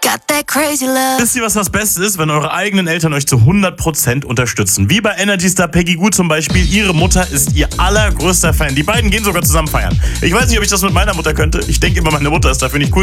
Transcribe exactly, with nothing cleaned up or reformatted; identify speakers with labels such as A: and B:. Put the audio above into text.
A: Got that crazy love.
B: Wisst ihr, was das Beste ist? Wenn eure eigenen Eltern euch zu hundert Prozent unterstützen. Wie bei Energy Star Peggy Gou zum Beispiel. Ihre Mutter ist ihr allergrößter Fan. Die beiden gehen sogar zusammen feiern. Ich weiß nicht, ob ich das mit meiner Mutter könnte. Ich denke immer, meine Mutter ist dafür nicht cool.